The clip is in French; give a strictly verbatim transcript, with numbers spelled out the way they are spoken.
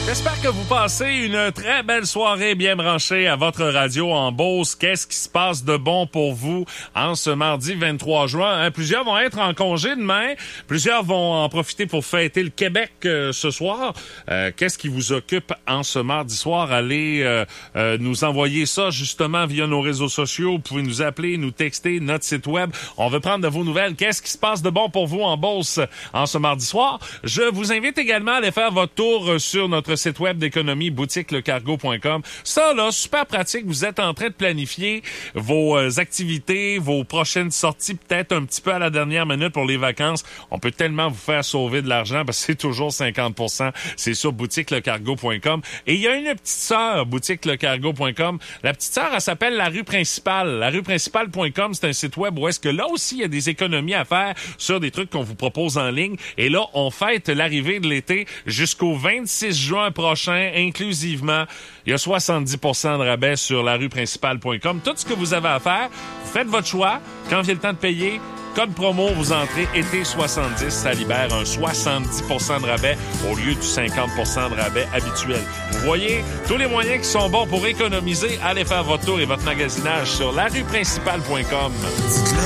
J'espère que vous passez une très belle soirée bien branchée à votre radio en Beauce. Qu'est-ce qui se passe de bon pour vous en ce mardi vingt-trois juin? Hein? Plusieurs vont être en congé demain. Plusieurs vont en profiter pour fêter le Québec euh, ce soir. Euh, qu'est-ce qui vous occupe en ce mardi soir? Allez euh, euh, nous envoyer ça justement via nos réseaux sociaux. Vous pouvez nous appeler, nous texter, notre site web. On veut prendre de vos nouvelles. Qu'est-ce qui se passe de bon pour vous en Beauce en ce mardi soir? Je vous invite également à aller faire votre tour sur notre site web d'économie, boutique le cargo point com. Ça, là, super pratique. Vous êtes en train de planifier vos euh, activités, vos prochaines sorties, peut-être un petit peu à la dernière minute pour les vacances. On peut tellement vous faire sauver de l'argent parce que c'est toujours cinquante pour cent. C'est sur boutique le cargo point com. Et il y a une petite sœur, boutique le cargo point com. La petite sœur, elle s'appelle La Rue Principale. La Rue Principale point com, c'est un site web où est-ce que là aussi, il y a des économies à faire sur des trucs qu'on vous propose en ligne. Et là, on fête l'arrivée de l'été jusqu'au vingt-six juin prochain, inclusivement. Il y a soixante-dix pour cent de rabais sur la rue principale point com. Tout ce que vous avez à faire, vous faites votre choix. Quand vient le temps de payer, code promo, vous entrez été soixante-dix, ça libère un soixante-dix pour cent de rabais au lieu du cinquante pour cent de rabais habituel. Vous voyez, tous les moyens qui sont bons pour économiser, allez faire votre tour et votre magasinage sur la rue principale point com.